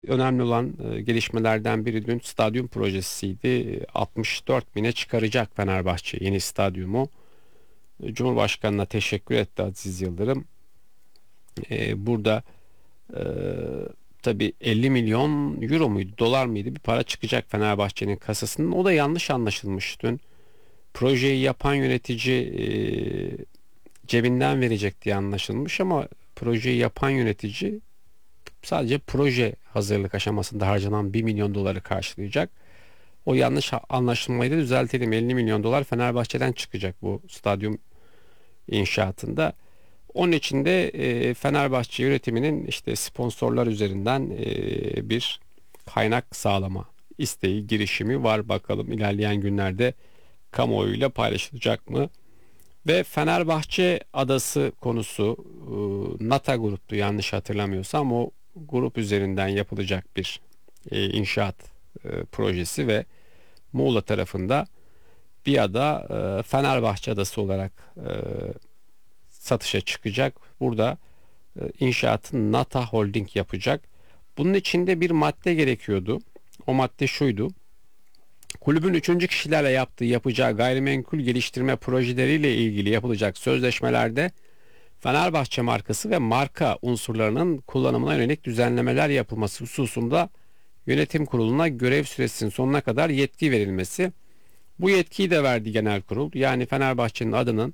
Önemli olan gelişmelerden biri dün stadyum projesiydi. 64 bine çıkaracak Fenerbahçe yeni stadyumu. Cumhurbaşkanına teşekkür etti Aziz Yıldırım. Burada e, tabii 50 milyon euro muydu, dolar mıydı bir para çıkacak Fenerbahçe'nin kasasından. O da yanlış anlaşılmış dün. Projeyi yapan yönetici cebinden verecek diye anlaşılmış ama projeyi yapan yönetici sadece proje hazırlık aşamasında harcanan 1 milyon doları karşılayacak. O yanlış anlaşılmayı da düzeltelim. 50 milyon dolar Fenerbahçe'den çıkacak bu stadyum inşaatında. Onun için de Fenerbahçe yönetiminin işte sponsorlar üzerinden bir kaynak sağlama isteği, girişimi var. Bakalım ilerleyen günlerde kamuoyuyla paylaşılacak mı? Ve Fenerbahçe adası konusu Nata gruptu yanlış hatırlamıyorsam, o grup üzerinden yapılacak bir inşaat projesi ve Muğla tarafında bir ada Fenerbahçe adası olarak satışa çıkacak. Burada inşaatın Nata Holding yapacak. Bunun içinde bir madde gerekiyordu. O madde şuydu: kulübün üçüncü kişilerle yapacağı gayrimenkul geliştirme projeleriyle ilgili yapılacak sözleşmelerde Fenerbahçe markası ve marka unsurlarının kullanımına yönelik düzenlemeler yapılması hususunda yönetim kuruluna görev süresinin sonuna kadar yetki verilmesi. Bu yetkiyi de verdi genel kurul. Yani Fenerbahçe'nin adının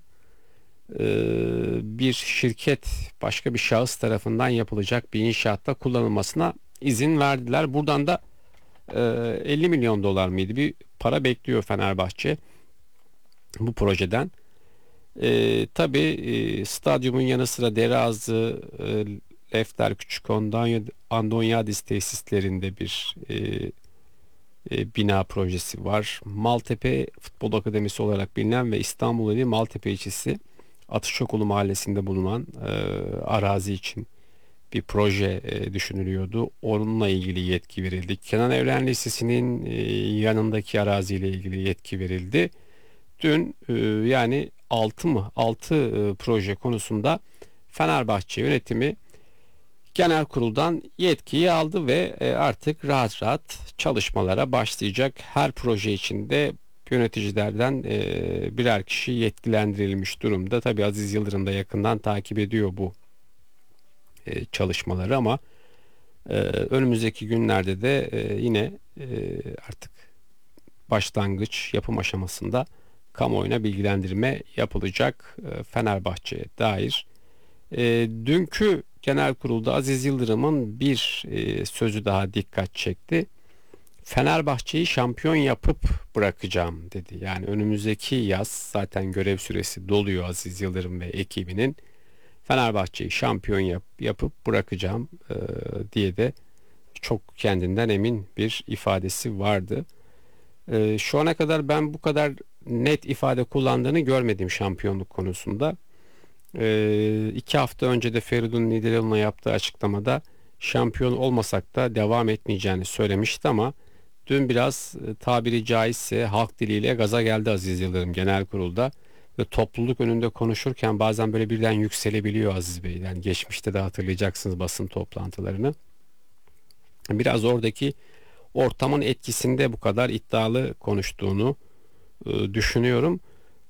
bir şirket, başka bir şahıs tarafından yapılacak bir inşaatta kullanılmasına izin verdiler. Buradan da 50 milyon dolar mıydı bir para bekliyor Fenerbahçe bu projeden. Tabii stadyumun yanı sıra Dereazı, Lefter Küçükondanya, Andonyadis tesislerinde bir bina projesi var. Maltepe Futbol Akademisi olarak bilinen ve İstanbul ili Maltepe ilçesi Atışokulu mahallesinde bulunan arazi için bir proje düşünülüyordu. Onunla ilgili yetki verildi. Kenan Evren Lisesi'nin yanındaki araziyle ilgili yetki verildi. Dün yani 6 proje konusunda Fenerbahçe yönetimi genel kuruldan yetkiyi aldı ve artık rahat rahat çalışmalara başlayacak. Her proje içinde yöneticilerden birer kişi yetkilendirilmiş durumda. Tabii Aziz Yıldırım da yakından takip ediyor bu çalışmaları ama önümüzdeki günlerde de yine artık başlangıç yapım aşamasında kamuoyuna bilgilendirme yapılacak Fenerbahçe'ye dair. Dünkü genel kurulda Aziz Yıldırım'ın bir sözü daha dikkat çekti. Fenerbahçe'yi şampiyon yapıp bırakacağım dedi. Yani önümüzdeki yaz zaten görev süresi doluyor Aziz Yıldırım ve ekibinin. Fenerbahçe'yi şampiyon yapıp bırakacağım diye de çok kendinden emin bir ifadesi vardı. Şu ana kadar ben bu kadar net ifade kullandığını görmedim şampiyonluk konusunda. 2 hafta önce de Feridun Nideloğlu'na yaptığı açıklamada şampiyon olmasak da devam etmeyeceğini söylemişti ama dün biraz tabiri caizse halk diliyle gaza geldi Aziz Yıldırım genel kurulda ve topluluk önünde konuşurken bazen böyle birden yükselebiliyor Aziz Bey. Yani geçmişte de hatırlayacaksınız basın toplantılarını. Biraz oradaki ortamın etkisinde bu kadar iddialı konuştuğunu düşünüyorum.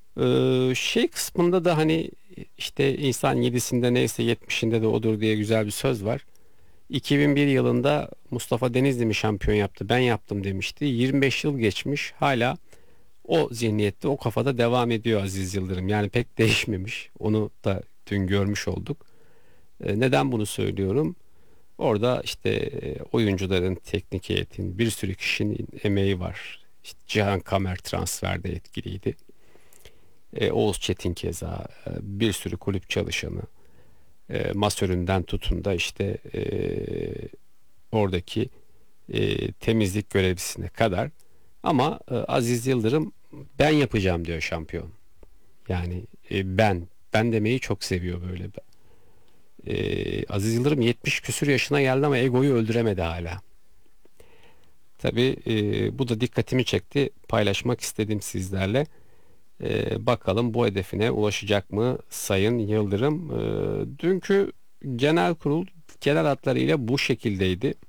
Şey kısmında da hani işte insan yedisinde neyse 70'inde de odur diye güzel bir söz var. 2001 yılında Mustafa Denizli mi şampiyon yaptı, ben yaptım demişti. 25 yıl geçmiş, hala o zihniyette, o kafada devam ediyor Aziz Yıldırım. Yani pek değişmemiş. Onu da dün görmüş olduk. Neden bunu söylüyorum? Orada işte oyuncuların, teknik heyetin, bir sürü kişinin emeği var. İşte Cihan Kamer transferde etkiliydi. Oğuz Çetin keza, bir sürü kulüp çalışanı, masöründen tutun da işte oradaki temizlik görevlisine kadar. Ama Aziz Yıldırım ben yapacağım diyor şampiyon. Yani ben demeyi çok seviyor böyle. Aziz Yıldırım 70 küsür yaşına geldi ama egoyu öldüremedi hala. Tabii bu da dikkatimi çekti. Paylaşmak istedim sizlerle. Bakalım bu hedefine ulaşacak mı Sayın Yıldırım? Dünkü genel kurul genel hatlarıyla bu şekildeydi.